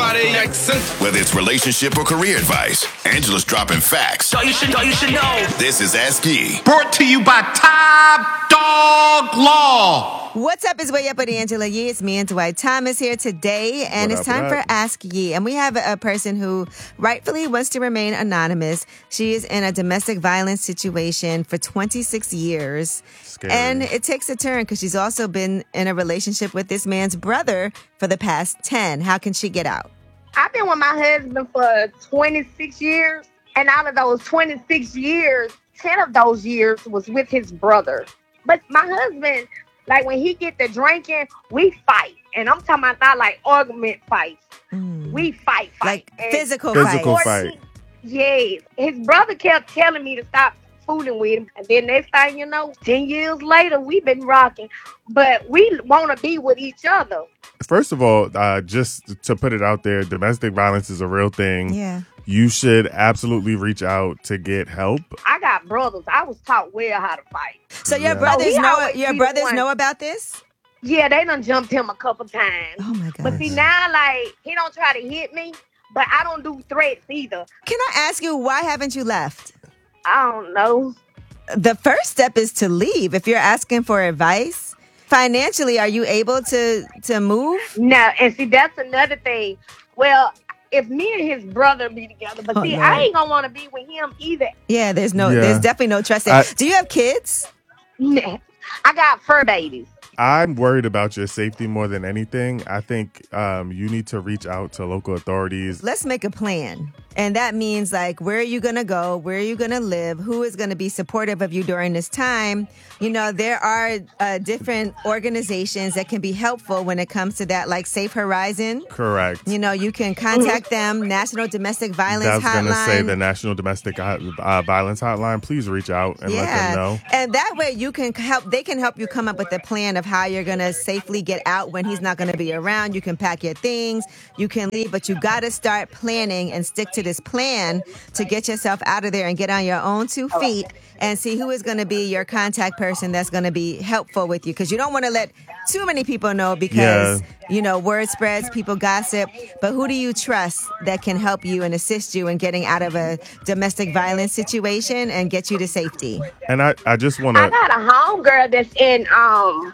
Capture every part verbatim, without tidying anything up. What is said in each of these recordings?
everybody. Accent. Whether it's relationship or career advice, Angela's dropping facts. So you should know, you should know. This is Ask Yee. Brought to you by Top Dog Law. What's up? It's Way Up with Angela Yee. It's me and Dwight Thomas here today, and What it's up, time what for up? Ask Yee. And we have a, a person who rightfully wants to remain anonymous. She is in a domestic violence situation for twenty-six years. Scary. And it takes a turn because she's also been in a relationship with this man's brother for the past ten. How can she get out? I've been with my husband for twenty-six years, and out of those twenty-six years, ten of those years was with his brother. But my husband, like when he get to drinking, we fight. And I'm talking about not like argument fights. Mm. We fight, fight. Like And physical, Physical fights. fight. Yes. His brother kept telling me to stop fooling with him. And then next thing you know, ten years later, we've been rocking. But we want to be with each other. First of all, uh, just to put it out there, domestic violence is a real thing. Yeah. You should absolutely reach out to get help. I got brothers. I was taught well how to fight. So your Yeah. brothers Oh, he know always your be the brothers one. know about this? Yeah, they done jumped him a couple times. Oh my But gosh. see, now, like, he don't try to hit me, but I don't do threats either. Can I ask you, why haven't you left? I don't know. The first step is to leave. If you're asking for advice, financially, are you able to to move? No, and see, that's another thing. Well, if me and his brother be together, but Oh, see, Lord. I ain't gonna want to be with him either. Yeah, there's no, Yeah. there's definitely no trust there. I- Do you have kids? Nah. I got fur babies. I'm worried about your safety more than anything. I think um, you need to reach out to local authorities. Let's make a plan. And that means like, where are you going to go? Where are you going to live? Who is going to be supportive of you during this time? You know, there are uh, different organizations that can be helpful when it comes to that, like Safe Horizon. Correct. You know, you can contact them, National Domestic Violence I was going to Hotline. say the National Domestic uh, uh, Violence Hotline. Please reach out and let them know. And that way you can help, they can help you come up with a plan of how you're going to safely get out when he's not going to be around. You can pack your things, you can leave, but you got to start planning and stick to this plan to get yourself out of there and get on your own two feet and see who is going to be your contact person that's going to be helpful with you. Because you don't want to let too many people know because, Yeah. you know, word spreads, people gossip. But who do you trust that can help you and assist you in getting out of a domestic violence situation and get you to safety? And I, I just want I to... got a homegirl that's in, um,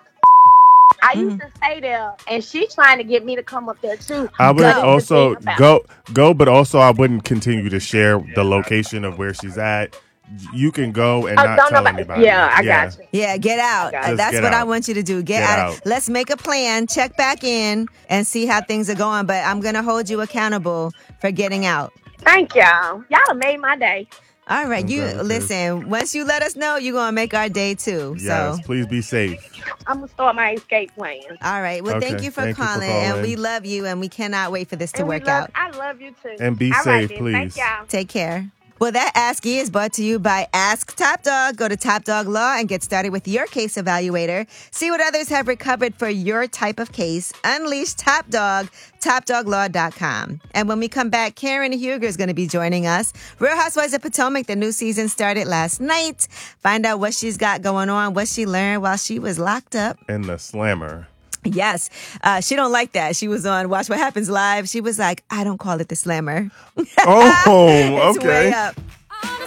I used Mm-hmm. to stay there, and she trying to get me to come up there too. I would Go. also The thing about- go go, but also I wouldn't continue to share the location of where she's at. You can go and Oh, not don't tell nobody- anybody. Yeah, I got you. Yeah, get out. Just Uh, That's get what I out. want you to do. Get, Get out. out. Let's make a plan, check back in, and see how things are going. But I'm going to hold you accountable for getting out. Thank y'all. Y'all done made my day. All right, you Okay, listen. Once you let us know, you're going to make our day too. Yes, So, please be safe. I'm going to start my escape plan. all right. Well, Okay, thank you for thank you for calling, and calling. we love you, and we cannot wait for this to And we work love- out. I love you too. And be All right, safe, then. please. Thank y'all. Take care. Well, that Ask Yee is brought to you by Ask Top Dog. Go to Top Dog Law and get started with your case evaluator. See what others have recovered for your type of case. Unleash Top Dog, top dog law dot com. And when we come back, Karen Huger is going to be joining us. Real Housewives of Potomac, the new season started last night. Find out what she's got going on, what she learned while she was locked up. And the slammer. Yes. Uh, she don't like that. She was on Watch What Happens Live. She was like, I don't call it the slammer. Oh, It's way okay. up.